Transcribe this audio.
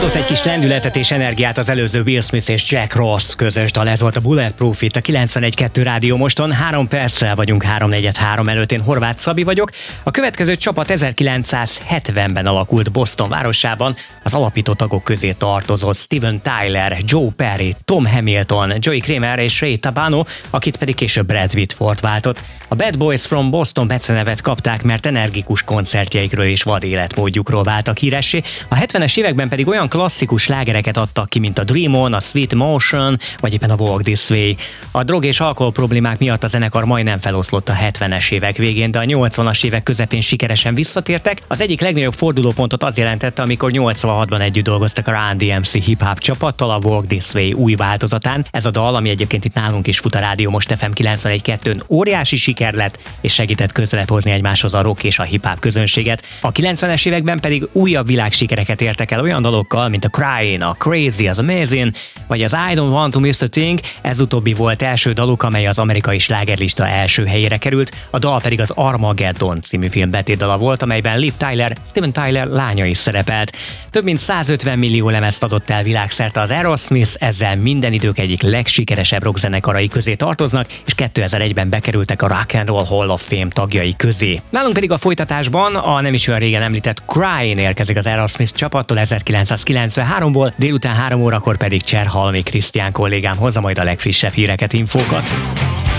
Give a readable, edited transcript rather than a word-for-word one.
Adott egy kis lendületet és energiát az előző Will Smith és Jack Ross közös dal, ez volt a Bulletproof itt a 91.2 Rádió Moston. 3 perccel vagyunk 3:43 előtt, én Horváth Szabi vagyok. A következő csapat 1970-ben alakult Boston városában, az alapító tagok közé tartozott Steven Tyler, Joe Perry, Tom Hamilton, Joey Kramer és Ray Tabano, akit pedig később Brad Whitford váltott. A Bad Boys from Boston becenevet kapták, mert energikus koncertjeikről és vad életmódjukról váltak híressé. A 70-es években pedig olyan klasszikus slágereket adtak ki, mint a Dream On, a Sweet Motion, vagy éppen a Walk This Way. A drog és alkohol problémák miatt a zenekar majdnem feloszlott a 70-es évek végén, de a 80-as évek közepén sikeresen visszatértek. Az egyik legnagyobb fordulópontot az jelentette, amikor 86-ban együtt dolgoztak a Run DMC hip-hop csapattal a Walk This Way új változatán. Ez a dal, ami egyébként itt nálunk is fut a Rádió Most FM 91.2-n, óriási siker lett, és segített közelebb hozni egymáshoz a rock és a hip-hop közönséget. A 90-es években pedig újabb világsikereket értek el olyan dalokkal, mint a Crying, a Crazy, az Amazing, vagy az I Don't Want to Miss a Thing. Ez utóbbi volt első daluk, amely az amerikai slágerlista első helyére került, a dal pedig az Armageddon című film betétdala volt, amelyben Liv Tyler, Steven Tyler lánya is szerepelt. Több mint 150 millió lemezt adott el világszerte az Aerosmith, ezzel minden idők egyik legsikeresebb rockzenekarai közé tartoznak, és 2001-ben bekerültek a Rock and Roll Hall of Fame tagjai közé. Nálunk pedig a folytatásban a nem is olyan régen említett Crying érkezik az Aerosmith csapattól 1993-ból, délután 3 órakor pedig Cserhalmi Krisztián kollégám hozza majd a legfrissebb híreket, infókat.